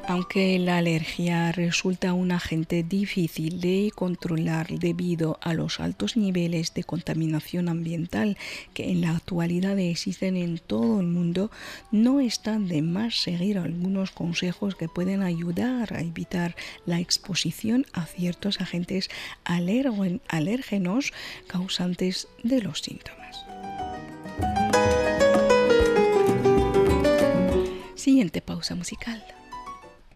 Aunque la alergia resulta un agente difícil de controlar debido a los altos niveles de contaminación ambiental que en la actualidad existen en todo el mundo, no está de más seguir algunos consejos que pueden ayudar a evitar la exposición a ciertos agentes alérgenos causantes de los síntomas. Siguiente pausa musical.